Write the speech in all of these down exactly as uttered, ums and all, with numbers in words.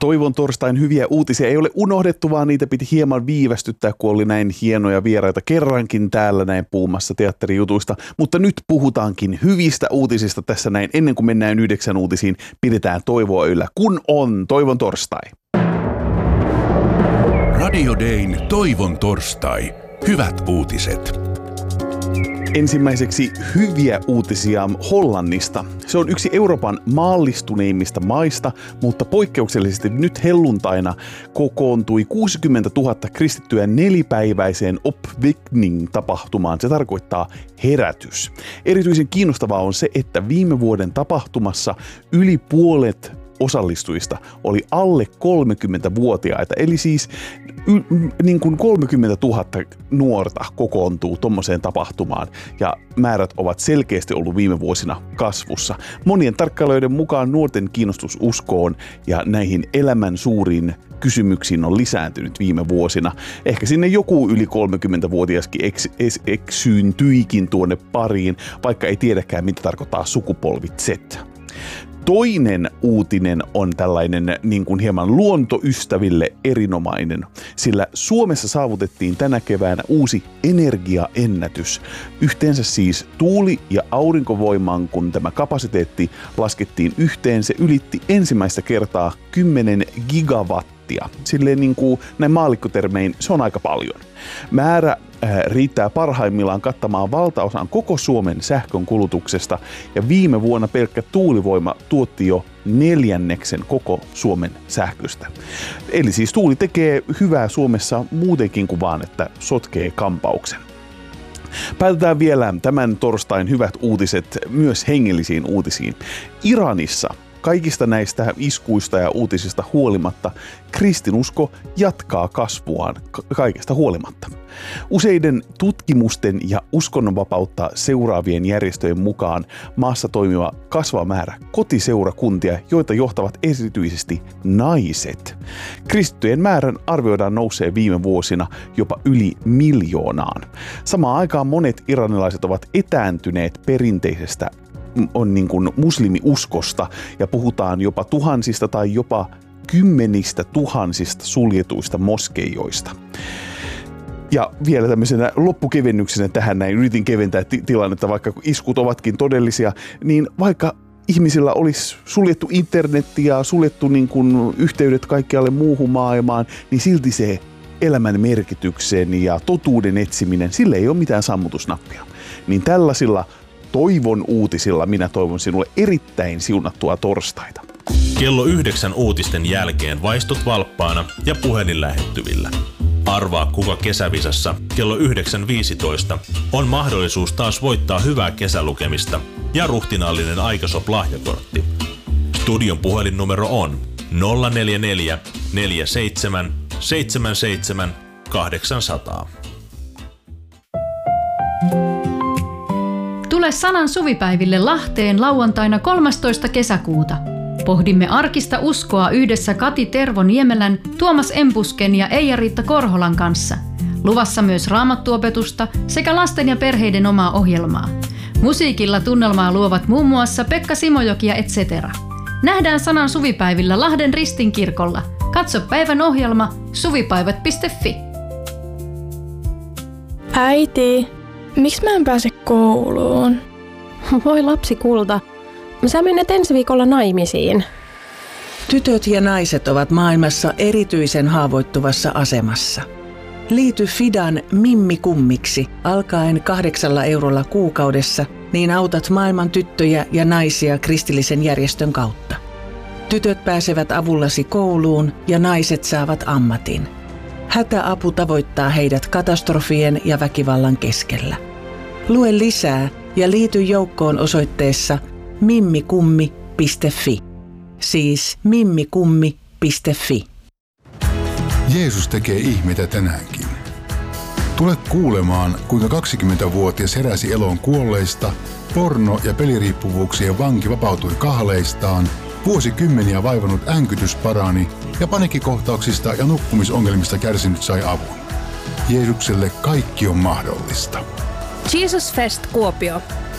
Toivon torstain hyviä uutisia ei ole unohdettu, vaan niitä piti hieman viivästyttää, kun oli näin hienoja vieraita kerrankin täällä näin puhumassa teatterijutuista. Mutta nyt puhutaankin hyvistä uutisista tässä näin. Ennen kuin mennään yhdeksän uutisiin, pidetään toivoa yllä, kun on Toivon torstai. Radio Dayn Toivon torstai. Hyvät uutiset. Ensimmäiseksi hyviä uutisia Hollannista. Se on yksi Euroopan maallistuneimmista maista, mutta poikkeuksellisesti nyt helluntaina kokoontui kuusikymmentätuhatta kristittyä nelipäiväiseen opwekning-tapahtumaan. Se tarkoittaa herätys. Erityisen kiinnostavaa on se, että viime vuoden tapahtumassa yli puolet osallistujista oli alle kolmekymmentävuotiaita, eli siis y- niin kuin kolmekymmentätuhatta nuorta kokoontuu tommoseen tapahtumaan, ja määrät ovat selkeästi ollut viime vuosina kasvussa. Monien tarkkailijoiden mukaan nuorten kiinnostus uskoon ja näihin elämän suuriin kysymyksiin on lisääntynyt viime vuosina. Ehkä sinne joku yli kolmekymmentävuotiaskin eks- eks- eksyyntyikin tuonne pariin, vaikka ei tiedäkään, mitä tarkoittaa sukupolvi Z. Toinen uutinen on tällainen niin kuin hieman luontoystäville erinomainen, sillä Suomessa saavutettiin tänä keväänä uusi energiaennätys. Yhteensä siis tuuli- ja aurinkovoimaan, kun tämä kapasiteetti laskettiin yhteen, se ylitti ensimmäistä kertaa kymmenen gigawattia. Silleen niin kuin näin maallikkotermein se on aika paljon. Määrä äh, riittää parhaimmillaan kattamaan valtaosan koko Suomen sähkön kulutuksesta, ja viime vuonna pelkkä tuulivoima tuotti jo neljänneksen koko Suomen sähköstä. Eli siis tuuli tekee hyvää Suomessa muutenkin kuin vaan, että sotkee kampauksen. Päätetään vielä tämän torstain hyvät uutiset myös hengellisiin uutisiin. Iranissa kaikista näistä iskuista ja uutisista huolimatta kristinusko jatkaa kasvuaan kaikesta huolimatta. Useiden tutkimusten ja uskonnonvapautta seuraavien järjestöjen mukaan maassa toimiva kasvava määrä kotiseurakuntia, joita johtavat erityisesti naiset. Kristittyjen määrän arvioidaan nousee viime vuosina jopa yli miljoonaan. Samaan aikaan monet iranilaiset ovat etääntyneet perinteisestä on niin kuin muslimiuskosta ja puhutaan jopa tuhansista tai jopa kymmenistä tuhansista suljetuista moskeijoista. Ja vielä tämmöisenä loppukevennyksenä tähän näin, yritin keventää t- tilannetta, vaikka iskut ovatkin todellisia, niin vaikka ihmisillä olisi suljettu internetti ja suljettu niin kuin yhteydet kaikkialle muuhun maailmaan, niin silti se elämän merkityksen ja totuuden etsiminen, sille ei ole mitään sammutusnappia. Niin tällaisilla toivon uutisilla minä toivon sinulle erittäin siunattua torstaita. Kello yhdeksän uutisten jälkeen vaistut valppaana ja puhelin lähettyvillä. Arvaa, kuka kesävisassa kello yhdeksän viisitoista on mahdollisuus taas voittaa hyvää kesälukemista ja ruhtinaallinen Aikasop-lahjakortti. Studion puhelinnumero on nolla neljä neljä neljä seitsemän seitsemän seitsemän kahdeksansataa. Tule Sanan suvipäiville Lahteen lauantaina kolmastoista kesäkuuta. Pohdimme arkista uskoa yhdessä Kati Tervo-Niemelän, Tuomas Empusken ja Eija-Riitta Korholan kanssa. Luvassa myös raamattuopetusta sekä lasten ja perheiden omaa ohjelmaa. Musiikilla tunnelmaa luovat muun muassa Pekka Simojoki ja et cetera. Nähdään Sanan suvipäivillä Lahden Ristinkirkolla. Katso päivän ohjelma suvipäivät piste fi. Äiti, miksi mä en pääse kouluun? Voi lapsi kulta, sä menet ensi viikolla naimisiin. Tytöt ja naiset ovat maailmassa erityisen haavoittuvassa asemassa. Liity Fidan Mimmi Kummiksi alkaen kahdeksalla eurolla kuukaudessa, niin autat maailman tyttöjä ja naisia kristillisen järjestön kautta. Tytöt pääsevät avullasi kouluun ja naiset saavat ammatin. Hätäapu tavoittaa heidät katastrofien ja väkivallan keskellä. Lue lisää ja liity joukkoon osoitteessa mimmikummi piste fi. Siis mimmikummi piste fi. Jeesus tekee ihmeitä tänäänkin. Tule kuulemaan, kuinka kaksikymmentävuotias heräsi eloon kuolleista, porno- ja peliriippuvuuksien vanki vapautui kahleistaan, vuosikymmeniä vaivannut änkytys parani ja paniikkikohtauksista ja nukkumisongelmista kärsinyt sai avun. Jeesukselle kaikki on mahdollista. Jesus Fest Kuopio.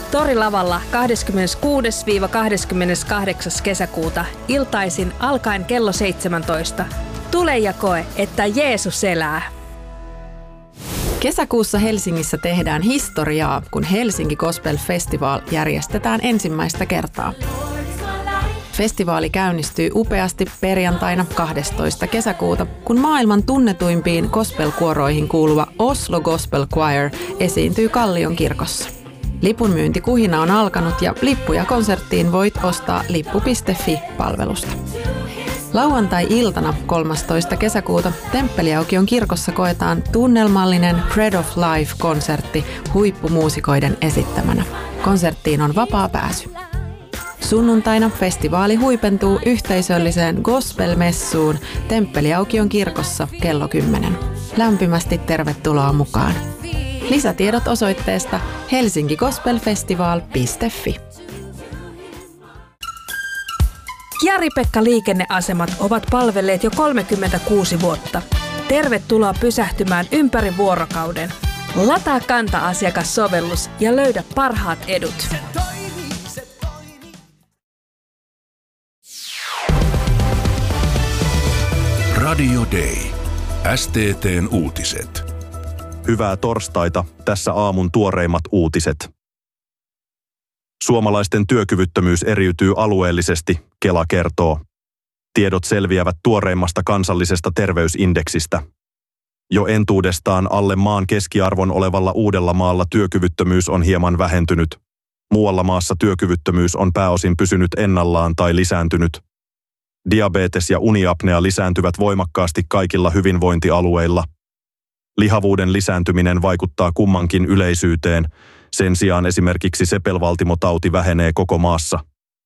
Torilavalla kahdeskymmeneskuudes kahdeskymmeneskahdeksas kesäkuuta iltaisin alkaen kello seitsemäntoista. Tule ja koe, että Jeesus elää. Kesäkuussa Helsingissä tehdään historiaa, kun Helsinki Gospel Festival järjestetään ensimmäistä kertaa. Festivaali käynnistyy upeasti perjantaina kahdestoista kesäkuuta, kun maailman tunnetuimpiin gospel-kuoroihin kuuluva Oslo Gospel Choir esiintyy Kallion kirkossa. Lipunmyyntikuhina on alkanut ja lippuja konserttiin voit ostaa lippu piste fi-palvelusta. Lauantai-iltana kolmastoista kesäkuuta Temppeliaukion kirkossa koetaan tunnelmallinen Bread of Life-konsertti huippumuusikoiden esittämänä. Konserttiin on vapaa pääsy. Sunnuntaina festivaali huipentuu yhteisölliseen gospel-messuun Temppeliaukion kirkossa kello kymmenen. Lämpimästi tervetuloa mukaan. Lisätiedot osoitteesta helsinki gospel festival piste fi. Jari-Pekka liikenneasemat ovat palvelleet jo kolmekymmentäkuusi vuotta. Tervetuloa pysähtymään ympäri vuorokauden. Lataa Kanta-asiakassovellus ja löydä parhaat edut. Radio Day. S T T:n uutiset. Hyvää torstaita, tässä aamun tuoreimmat uutiset. Suomalaisten työkyvyttömyys eriytyy alueellisesti, Kela kertoo. Tiedot selviävät tuoreimmasta kansallisesta terveysindeksistä. Jo entuudestaan alle maan keskiarvon olevalla Uudellamaalla työkyvyttömyys on hieman vähentynyt. Muualla maassa työkyvyttömyys on pääosin pysynyt ennallaan tai lisääntynyt. Diabetes ja uniapnea lisääntyvät voimakkaasti kaikilla hyvinvointialueilla. Lihavuuden lisääntyminen vaikuttaa kummankin yleisyyteen, sen sijaan esimerkiksi sepelvaltimotauti vähenee koko maassa.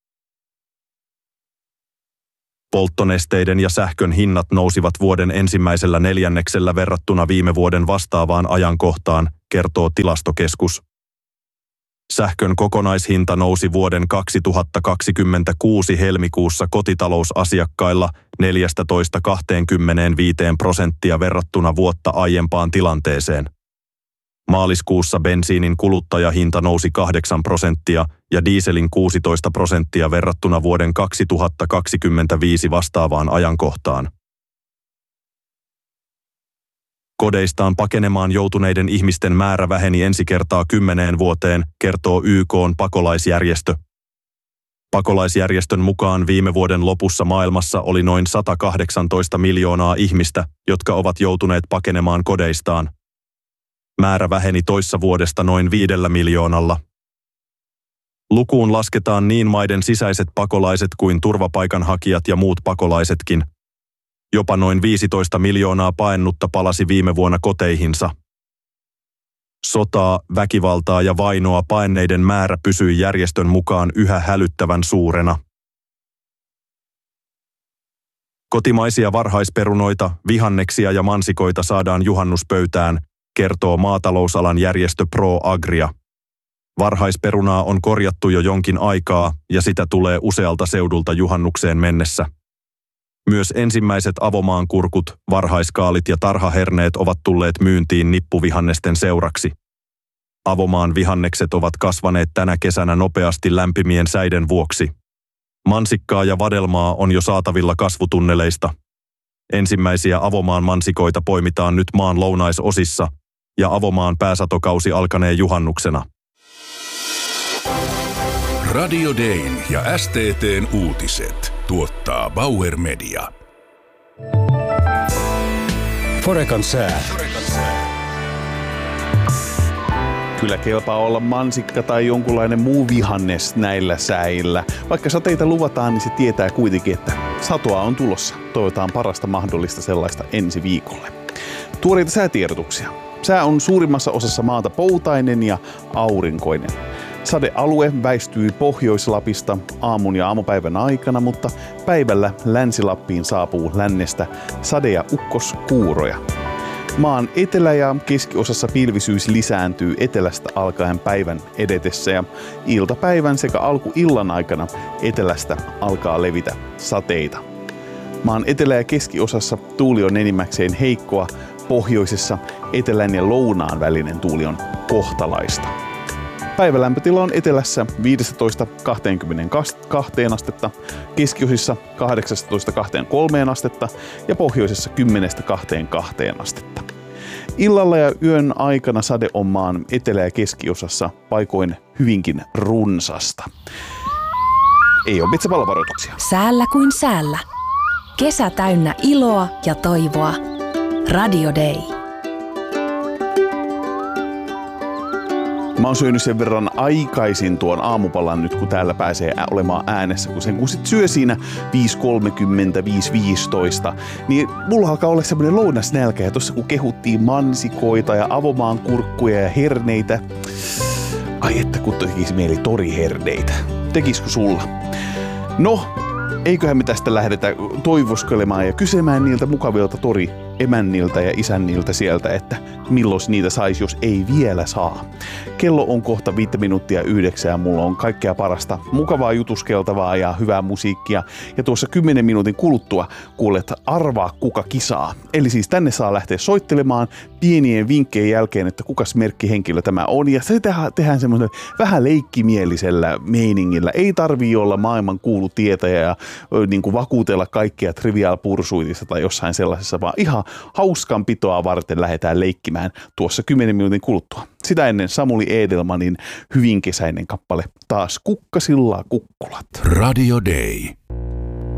Polttonesteiden ja sähkön hinnat nousivat vuoden ensimmäisellä neljänneksellä verrattuna viime vuoden vastaavaan ajankohtaan, kertoo Tilastokeskus. Sähkön kokonaishinta nousi vuoden kaksituhattakaksikymmentäkuusi helmikuussa kotitalousasiakkailla neljätoista kaksikymmentäviisi prosenttia verrattuna vuotta aiempaan tilanteeseen. Maaliskuussa bensiinin kuluttajahinta nousi kahdeksan prosenttia ja dieselin kuusitoista prosenttia verrattuna vuoden kaksituhattakaksikymmentäviisi vastaavaan ajankohtaan. Kodeistaan pakenemaan joutuneiden ihmisten määrä väheni ensi kertaa kymmeneen vuoteen, kertoo Y K:n pakolaisjärjestö. Pakolaisjärjestön mukaan viime vuoden lopussa maailmassa oli noin sata kahdeksantoista miljoonaa ihmistä, jotka ovat joutuneet pakenemaan kodeistaan. Määrä väheni toissa vuodesta noin viidellä miljoonalla. Lukuun lasketaan niin maiden sisäiset pakolaiset kuin turvapaikanhakijat ja muut pakolaisetkin. Jopa noin viisitoista miljoonaa paennutta palasi viime vuonna koteihinsa. Sotaa, väkivaltaa ja vainoa paenneiden määrä pysyi järjestön mukaan yhä hälyttävän suurena. Kotimaisia varhaisperunoita, vihanneksia ja mansikoita saadaan juhannuspöytään, kertoo maatalousalan järjestö Pro Agria. Varhaisperunaa on korjattu jo jonkin aikaa ja sitä tulee usealta seudulta juhannukseen mennessä. Myös ensimmäiset avomaankurkut, varhaiskaalit ja tarhaherneet ovat tulleet myyntiin nippuvihannesten seuraksi. Avomaan vihannekset ovat kasvaneet tänä kesänä nopeasti lämpimien säiden vuoksi. Mansikkaa ja vadelmaa on jo saatavilla kasvutunneleista. Ensimmäisiä avomaan mansikoita poimitaan nyt maan lounaisosissa ja avomaan pääsatokausi alkanee juhannuksena. Radio Dayn ja S T T:n uutiset tuottaa Bauer Media. Forekan sää. Kyllä kelpaa olla mansikka tai jonkunlainen muu vihannes näillä säillä. Vaikka sateita luvataan, niin se tietää kuitenkin, että satoa on tulossa. Toivotaan parasta mahdollista sellaista ensi viikolle. Tuoreita säätiedotuksia. Sää on suurimmassa osassa maata poutainen ja aurinkoinen. Sadealue väistyy Pohjois-Lapista aamun ja aamupäivän aikana, mutta päivällä Länsi-Lappiin saapuu lännestä sade- ja ukkoskuuroja. Maan etelä- ja keskiosassa pilvisyys lisääntyy etelästä alkaen päivän edetessä ja iltapäivän sekä alkuillan aikana etelästä alkaa levitä sateita. Maan etelä- ja keskiosassa tuuli on enimmäkseen heikkoa, pohjoisessa etelän ja lounaan välinen tuuli on kohtalaista. Päivälämpötila on etelässä viisitoista kaksikymmentäkaksi astetta, keskiosissa kahdeksantoista kaksikymmentäkolme astetta ja pohjoisessa kymmenestä kahteenkymmeneenkahteen astetta. Illalla ja yön aikana sade on maan etelä- ja keskiosassa paikoin hyvinkin runsasta. Ei ole metsäpalovaroituksia. Säällä kuin säällä. Kesä täynnä iloa ja toivoa. Radio Day. Mä oon syönyt sen verran aikaisin tuon aamupalan nyt, kun täällä pääsee olemaan äänessä, kun sen kun sit syö siinä viisi kolmekymmentä, viisi viisitoista, niin mulla alkaa olla semmoinen lounasnälkä. Ja tossa kun kehuttiin mansikoita ja avomaan kurkkuja ja herneitä, ai että kun tekisi mieli toriherneitä. Tekisikö sulla? No, eiköhän me tästä lähdetä toivoskelemaan ja kysymään niiltä mukavilta toriemänniltä ja isänniltä sieltä, että milloin niitä saisi, jos ei vielä saa. Kello on kohta viittä minuuttia yhdeksää ja mulla on kaikkea parasta mukavaa jutuskeltavaa ja hyvää musiikkia. Ja tuossa kymmenen minuutin kuluttua kuulet arvaa kuka kisaa. Eli siis tänne saa lähteä soittelemaan pienien vinkkejä jälkeen, että kukas merkkihenkilö tämä on. Ja se tehdään semmoisella vähän leikkimielisellä meiningillä. Ei tarvii olla maailman kuulu tietäjä ja niin kuin vakuutella kaikkia Trivial Pursuitista tai jossain sellaisessa, vaan ihan hauskanpitoa varten lähdetään leikkimään tuossa kymmenen minuutin kuluttua. Sitä ennen Samuli Edelmanin hyvin kesäinen kappale Taas kukkasilla kukkulat. Radio Day.